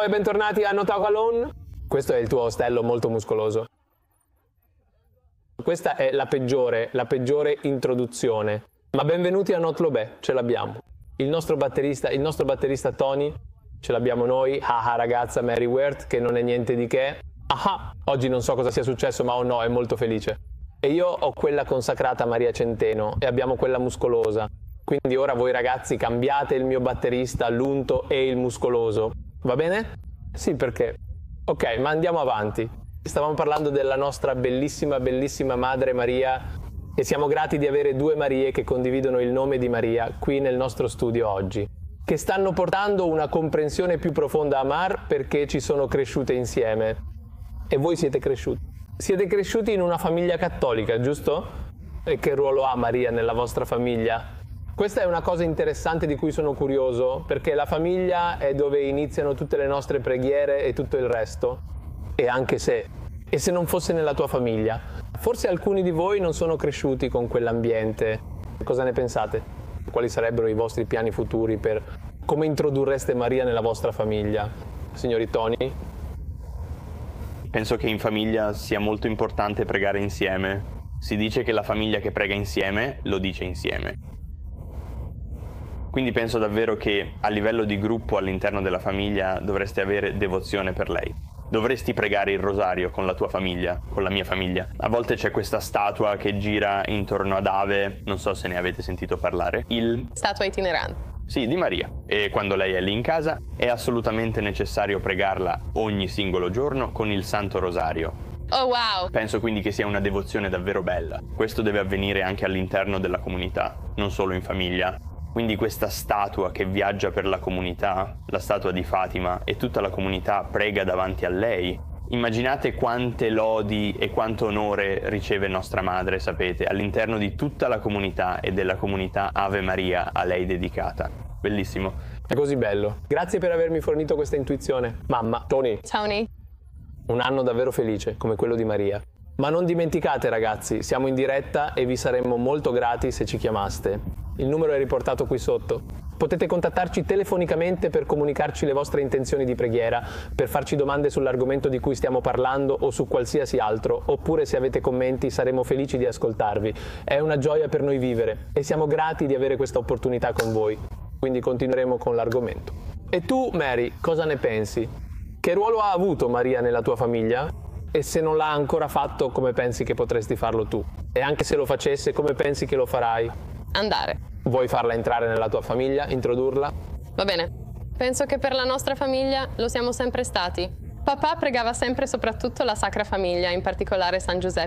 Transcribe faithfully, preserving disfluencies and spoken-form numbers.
Ciao e bentornati a No Talk Alone. Questo è il tuo ostello molto muscoloso. Questa è la peggiore, la peggiore introduzione. Ma benvenuti a Not Lobè, ce l'abbiamo. Il nostro batterista, il nostro batterista Tony, ce l'abbiamo noi. Ah, ragazza Mary Wert, che non è niente di che. Ah, oggi non so cosa sia successo, ma oh no, è molto felice. E io ho quella consacrata Maria Centeno e abbiamo quella muscolosa. Quindi ora voi ragazzi cambiate il mio batterista, l'unto e il muscoloso. Va bene? Sì, perché? Ok, ma andiamo avanti. Stavamo parlando della nostra bellissima, bellissima madre Maria e siamo grati di avere due Marie che condividono il nome di Maria qui nel nostro studio oggi, che stanno portando una comprensione più profonda a Mar perché ci sono cresciute insieme. E voi siete cresciuti. Siete cresciuti in una famiglia cattolica, giusto? E che ruolo ha Maria nella vostra famiglia? Questa è una cosa interessante di cui sono curioso, perché la famiglia è dove iniziano tutte le nostre preghiere e tutto il resto. E anche se, e se non fosse nella tua famiglia? Forse alcuni di voi non sono cresciuti con quell'ambiente. Cosa ne pensate? Quali sarebbero i vostri piani futuri per come introdurreste Maria nella vostra famiglia? Signori Tony? Penso che in famiglia sia molto importante pregare insieme. Si dice che la famiglia che prega insieme lo dice insieme. Quindi penso davvero che a livello di gruppo all'interno della famiglia dovreste avere devozione per lei. Dovresti pregare il rosario con la tua famiglia, con la mia famiglia. A volte c'è questa statua che gira intorno ad Ave, non so se ne avete sentito parlare. Il... Statua itinerante. Sì, di Maria. E quando lei è lì in casa è assolutamente necessario pregarla ogni singolo giorno con il Santo Rosario. Oh wow! Penso quindi che sia una devozione davvero bella. Questo deve avvenire anche all'interno della comunità, non solo in famiglia. Quindi questa statua che viaggia per la comunità, la statua di Fatima, e tutta la comunità prega davanti a lei. Immaginate quante lodi e quanto onore riceve nostra madre, sapete, all'interno di tutta la comunità e della comunità Ave Maria a lei dedicata. Bellissimo. È così bello. Grazie per avermi fornito questa intuizione. Mamma, Tony. Tony. Un anno davvero felice, come quello di Maria. Ma non dimenticate ragazzi, siamo in diretta e vi saremmo molto grati se ci chiamaste. Il numero è riportato qui sotto. Potete contattarci telefonicamente per comunicarci le vostre intenzioni di preghiera, per farci domande sull'argomento di cui stiamo parlando o su qualsiasi altro, oppure se avete commenti saremo felici di ascoltarvi. È una gioia per noi vivere e siamo grati di avere questa opportunità con voi. Quindi continueremo con l'argomento. E tu, Mary, cosa ne pensi? Che ruolo ha avuto Maria nella tua famiglia? E se non l'ha ancora fatto, come pensi che potresti farlo tu? E anche se lo facesse, come pensi che lo farai? Andare. Vuoi farla entrare nella tua famiglia, introdurla? Va bene. Penso che per la nostra famiglia lo siamo sempre stati. Papà pregava sempre soprattutto la Sacra Famiglia, in particolare San Giuseppe.